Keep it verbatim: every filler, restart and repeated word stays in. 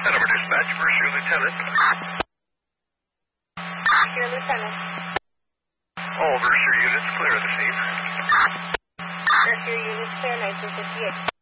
Hanover Dispatch, first year lieutenant. First year lieutenant. All first year units clear of the scene. First year units clear, nineteen fifty-eight.